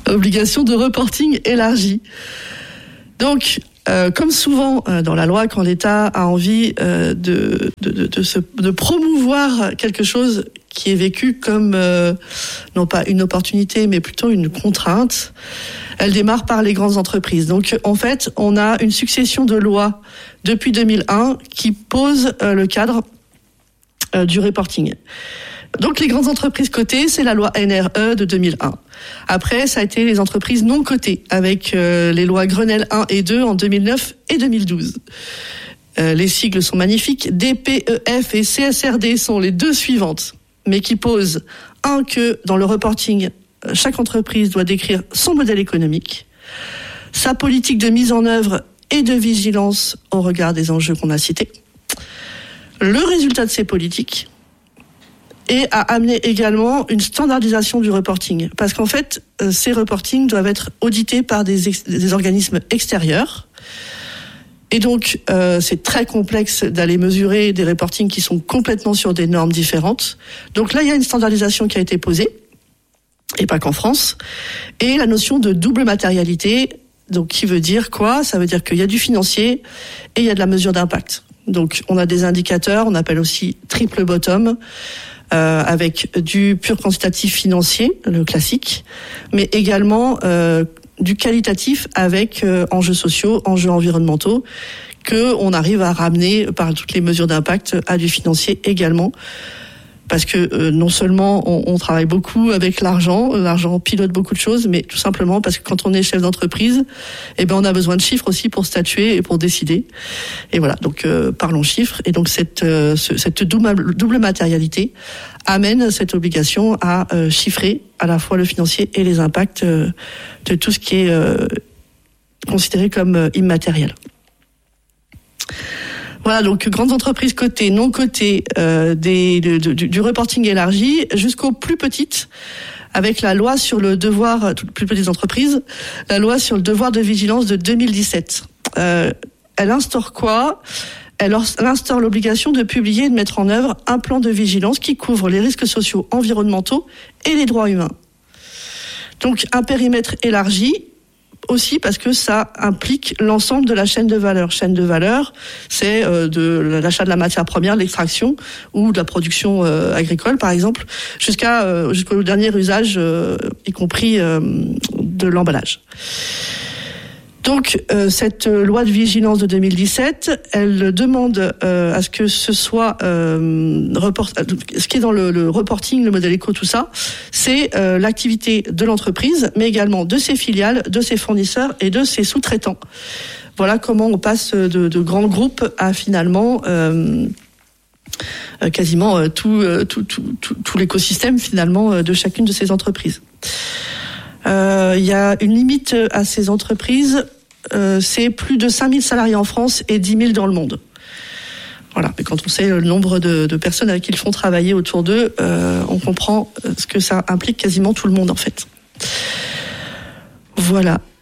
Obligation de reporting élargie. Donc, comme souvent dans la loi, quand l'État a envie de promouvoir quelque chose qui est vécu comme non pas une opportunité, mais plutôt une contrainte, elle démarre par les grandes entreprises. Donc, en fait, on a une succession de lois depuis 2001 qui posent le cadre du reporting. Donc, les grandes entreprises cotées, c'est la loi NRE de 2001. Après, ça a été les entreprises non cotées, avec les lois Grenelle 1 et 2 en 2009 et 2012. Les sigles sont magnifiques. DPEF et CSRD sont les deux suivantes, mais qui posent, que dans le reporting, chaque entreprise doit décrire son modèle économique, sa politique de mise en œuvre et de vigilance au regard des enjeux qu'on a cités, le résultat de ces politiques, et à amener également une standardisation du reporting. Parce qu'en fait, ces reportings doivent être audités par des organismes extérieurs. Et donc, c'est très complexe d'aller mesurer des reportings qui sont complètement sur des normes différentes. Donc là, il y a une standardisation qui a été posée, et pas qu'en France. Et la notion de double matérialité, donc qui veut dire quoi ? Ça veut dire qu'il y a du financier et il y a de la mesure d'impact. Donc, on a des indicateurs, on appelle aussi triple bottom, avec du pur quantitatif financier, le classique, mais également du qualitatif avec enjeux sociaux, enjeux environnementaux, que on arrive à ramener par toutes les mesures d'impact à du financier également. Parce que non seulement on travaille beaucoup avec l'argent pilote beaucoup de choses, mais tout simplement parce que quand on est chef d'entreprise, on a besoin de chiffres aussi pour statuer et pour décider. Et voilà, donc parlons chiffres. Et donc cette double matérialité amène cette obligation à chiffrer à la fois le financier et les impacts de tout ce qui est considéré comme immatériel. Voilà, donc grandes entreprises cotées, non cotées, du reporting élargi jusqu'aux plus petites, avec la loi sur le devoir, toutes plus petites entreprises, la loi sur le devoir de vigilance de 2017. Elle instaure quoi ? Elle instaure l'obligation de publier et de mettre en œuvre un plan de vigilance qui couvre les risques sociaux, environnementaux et les droits humains. Donc un périmètre élargi, aussi parce que ça implique l'ensemble de la chaîne de valeur. Chaîne de valeur, c'est de l'achat de la matière première, l'extraction ou de la production agricole, par exemple, jusqu'au dernier usage, y compris de l'emballage. Donc, cette loi de vigilance de 2017, elle demande à ce que ce soit ce qui est dans le reporting, le modèle éco, tout ça, c'est l'activité de l'entreprise, mais également de ses filiales, de ses fournisseurs et de ses sous-traitants. Voilà comment on passe de grands groupes à finalement quasiment tout l'écosystème finalement de chacune de ces entreprises. Il y a une limite à ces entreprises, c'est plus de 5000 salariés en France et 10 000 dans le monde. Voilà, mais quand on sait le nombre de personnes avec qui ils font travailler autour d'eux, on comprend ce que ça implique quasiment tout le monde en fait. Voilà.